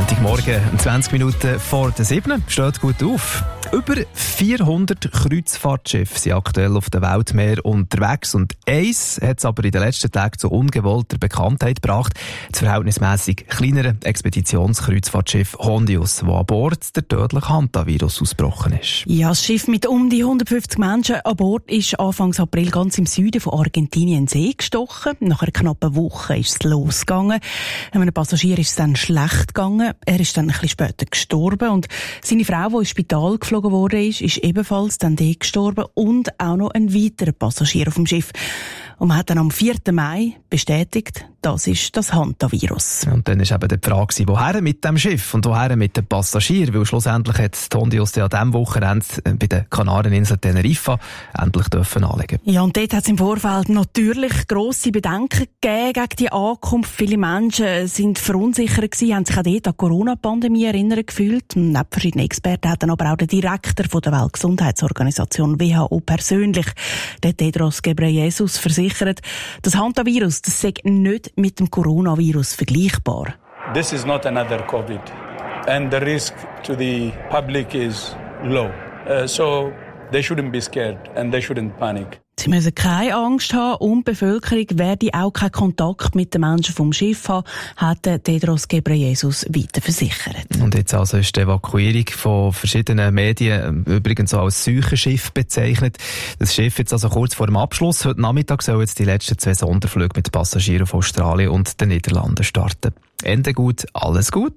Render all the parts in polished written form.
Montagmorgen, 20 Minuten vor der 7. Steht gut auf. Über 400 Kreuzfahrtschiffe sind aktuell auf dem Weltmeer unterwegs und eins hat es aber in den letzten Tagen zu ungewollter Bekanntheit gebracht. Das verhältnismäßig kleinere Expeditionskreuzfahrtschiff Hondius, das an Bord der tödliche Hantavirus ausgebrochen ist. Ja, das Schiff mit um die 150 Menschen an Bord ist Anfang April ganz im Süden von Argentinien in den See gestochen. Nach einer knappen Woche ist es losgegangen. Einem Passagier ist es dann schlecht gegangen. Er ist dann ein bisschen später gestorben und seine Frau, die ins Spital geflogen wurde, ist ebenfalls dann dort gestorben und auch noch ein weiterer Passagier auf dem Schiff. Und man hat dann am 4. Mai bestätigt, das ist das Hantavirus. Und dann war eben die Frage, woher mit dem Schiff und woher mit den Passagieren? Weil schlussendlich hat die Hondius an diesem Wochenende bei den Kanareninsel Teneriffa endlich anlegen. Ja, und dort hat es im Vorfeld natürlich grosse Bedenken gegeben gegen die Ankunft. Viele Menschen sind verunsichert gewesen, haben sich auch dort an die Corona-Pandemie erinnert gefühlt. Neben verschiedenen Experten hat dann aber auch der Direktor von der Weltgesundheitsorganisation WHO persönlich, der Tedros Ghebreyesus, versichert, das Hantavirus, das sei nicht mit dem Coronavirus vergleichbar. This is not another COVID, and the risk to the public is low. So they shouldn't be scared and they shouldn't panic. Sie müssen keine Angst haben und die Bevölkerung werde auch keinen Kontakt mit den Menschen vom Schiff haben, hat Tedros Ghebreyesus weiter versichert. Und jetzt also ist die Evakuierung von verschiedenen Medien übrigens auch als Seuchenschiff bezeichnet. Das Schiff jetzt also kurz vor dem Abschluss. Heute Nachmittag sollen jetzt die letzten 2 Sonderflüge mit Passagieren von Australien und den Niederlanden starten. Ende gut, alles gut.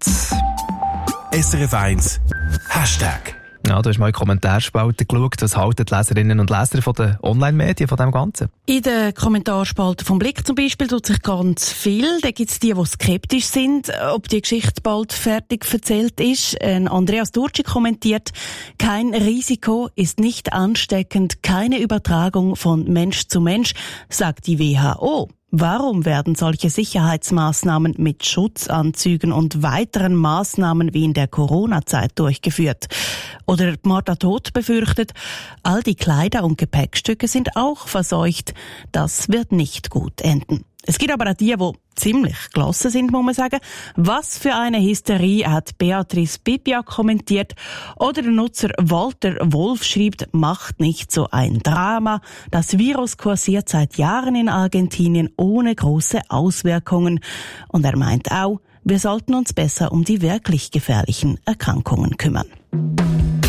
SRF 1 Hashtag. Ja, du hast mal in die Kommentarspalte geschaut. Was halten die Leserinnen und Leser von den Online-Medien von dem Ganzen? In der Kommentarspalte vom Blick zum Beispiel tut sich ganz viel. Da gibt es die skeptisch sind, ob die Geschichte bald fertig erzählt ist. Andreas Durci kommentiert, kein Risiko ist nicht ansteckend, keine Übertragung von Mensch zu Mensch, sagt die WHO. Warum werden solche Sicherheitsmaßnahmen mit Schutzanzügen und weiteren Maßnahmen wie in der Corona-Zeit durchgeführt? Oder Martha Todt befürchtet, all die Kleider und Gepäckstücke sind auch verseucht. Das wird nicht gut enden. Es gibt aber auch die ziemlich gelassen sind, muss man sagen. Was für eine Hysterie, hat Beatrice Bibia kommentiert. Oder der Nutzer Walter Wolf schreibt, macht nicht so ein Drama. Das Virus kursiert seit Jahren in Argentinien ohne große Auswirkungen. Und er meint auch, wir sollten uns besser um die wirklich gefährlichen Erkrankungen kümmern.